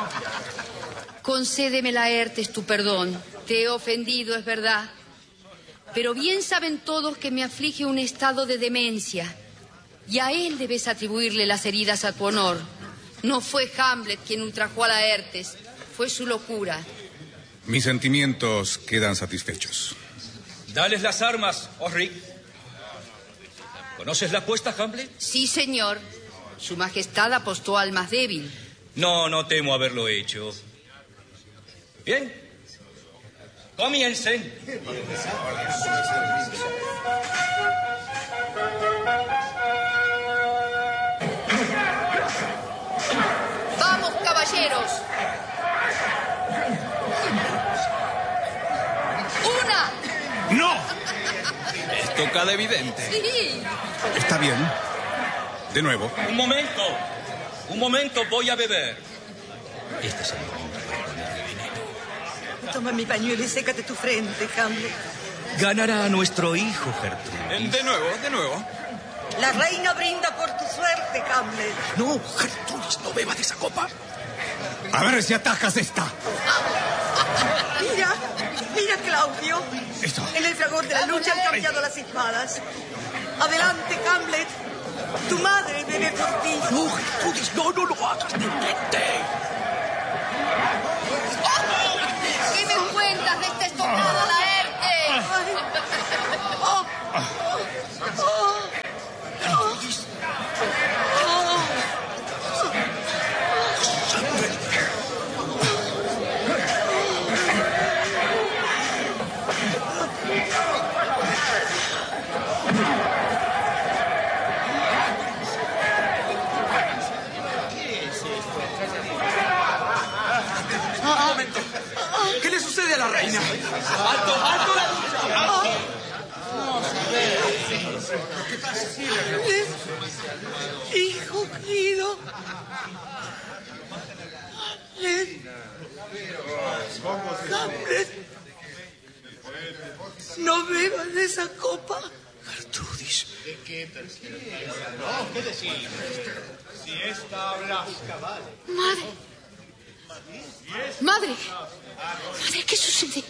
Concédeme, Laertes, tu perdón. Te he ofendido, es verdad. Pero bien saben todos que me aflige un estado de demencia. Y a él debes atribuirle las heridas a tu honor. No fue Hamlet quien ultrajó a Laertes. Fue su locura. Mis sentimientos quedan satisfechos. Dales las armas, Osric. ¿Conoces la apuesta, Hamlet? Sí, señor. Su Majestad apostó al más débil. No temo haberlo hecho. Bien. Comiencen. ¡Vamos, caballeros! ¡Una! ¡No! Esto cada evidente. Sí. Está bien. De nuevo. Un momento, voy a beber. Este es el momento para ponerle veneno. Toma mi pañuelo y sécate tu frente, Hamlet. Ganará a nuestro hijo, Gertrudis. De nuevo. La reina brinda por tu suerte, Hamlet. No, Gertrudis, no beba de esa copa. A ver si atajas esta. Mira, Claudio. Eso. En el fragor de la lucha han cambiado las espadas. Adelante, Hamlet. Tu madre bebe por ti. No, Gertrudis, no lo hagas. Detente. ¿Qué me cuentas de esta estocada, Laertes? ¿Qué le sucede a la reina? ¡Alto la lucha! Hijo querido. Hamlet. No bebas de esa copa. Gertrudis. ¿Qué decir? Si esta habla... Madre, ¿qué sucede?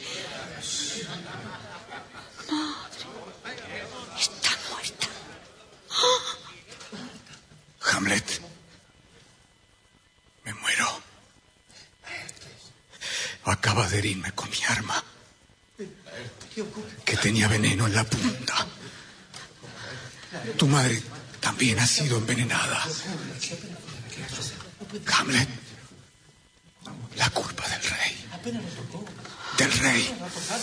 Madre, está muerta. Hamlet. Me muero. Acaba de herirme con mi arma, que tenía veneno en la punta. Tu madre también ha sido envenenada. Hamlet. La culpa del rey. Del rey.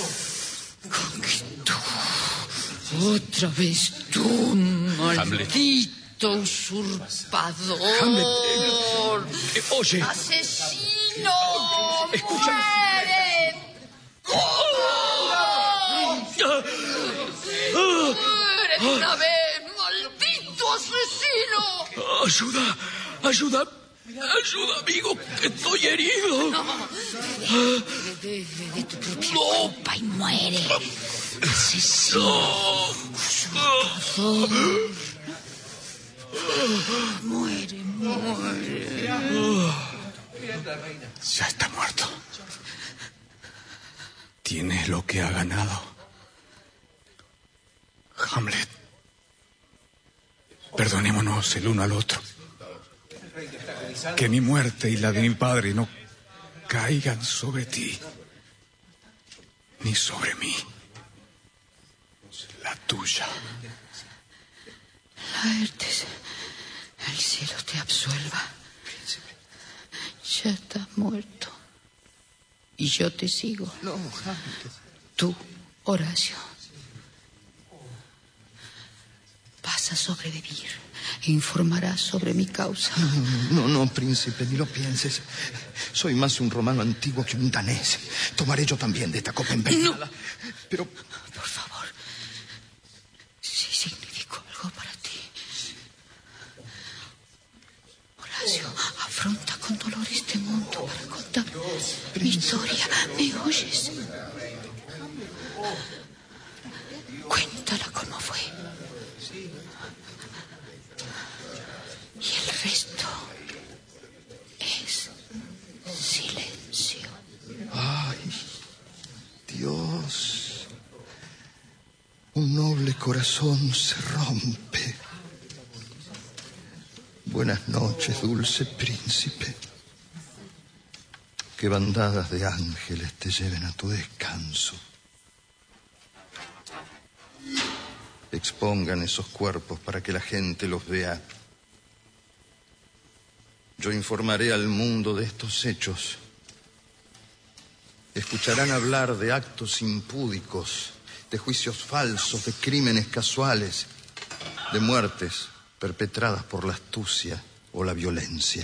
Otra vez tú, maldito usurpador. Hamlet. Oye. ¡Asesino! Escucha. ¡Muere! ¡Muere de una vez, maldito asesino! Ayuda, amigo, que estoy herido. De tu propia culpa y muere. Asesino. Muere. Ya está muerto. Tiene lo que ha ganado. Hamlet. Perdonémonos el uno al otro. Que mi muerte y la de mi padre no caigan sobre ti, ni sobre mí. La tuya. Laertes, el cielo te absuelva. Ya estás muerto. Y yo te sigo. No, Hamlet. Tú, Horacio, vas a sobrevivir e informarás sobre mi causa. No, príncipe, ni lo pienses. Soy más un romano antiguo que un danés. Tomaré yo también de esta copa envenenada. No. Pero... Por favor, si significó algo para ti. Horacio, afronta con dolor este mundo para contar mi historia. ¿Me oyes? Cuéntala como fue. Y el resto es corazón se rompe. Buenas noches, dulce príncipe. Que bandadas de ángeles te lleven a tu descanso. Expongan esos cuerpos para que la gente los vea. Yo informaré al mundo de estos hechos. Escucharán hablar de actos impúdicos, de juicios falsos, de crímenes casuales, de muertes perpetradas por la astucia o la violencia.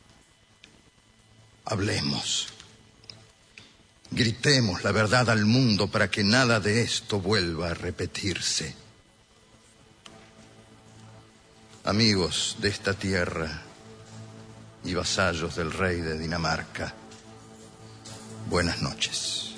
Hablemos. Gritemos la verdad al mundo para que nada de esto vuelva a repetirse. Amigos de esta tierra y vasallos del rey de Dinamarca, buenas noches.